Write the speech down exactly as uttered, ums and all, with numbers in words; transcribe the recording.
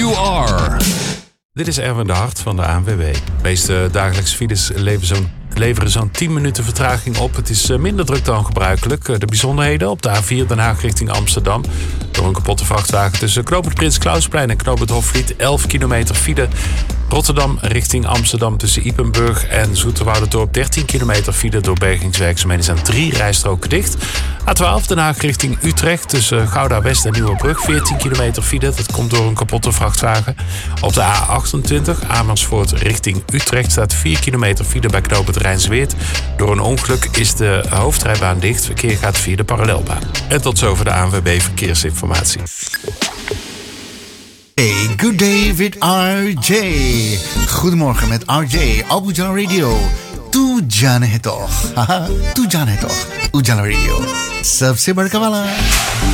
you are. Dit is Erwin de Hart van de A N W B. De meeste dagelijkse files leveren zo'n, leveren zo'n tien minuten vertraging op. Het is minder druk dan gebruikelijk. De bijzonderheden op de A vier Den Haag richting Amsterdam. Door een kapotte vrachtwagen tussen knooppunt Prins Klausplein en knooppunt Hofvliet. elf kilometer file. Rotterdam richting Amsterdam tussen Ypenburg en Zoeterwouderdorp. dertien kilometer file door bergingswerkzaamheden. Zijn drie rijstroken dicht. A twaalf Den Haag richting Utrecht tussen Gouda West en Nieuwebrug. veertien kilometer file. Dat komt door een kapotte vrachtwagen. Op de A achtentwintig Amersfoort richting Utrecht staat vier kilometer file bij knooppunt Rijnsweert. Door een ongeluk is de hoofdrijbaan dicht. Verkeer gaat via de parallelbaan. En tot zover de A N W B Verkeersinformatie. Hey, good day with R J. Goedemorgen met R J op Ujala Radio. तू जाने है तो, हाँ तू जाने है तो उजाला रेडियो सबसे बड़का वाला.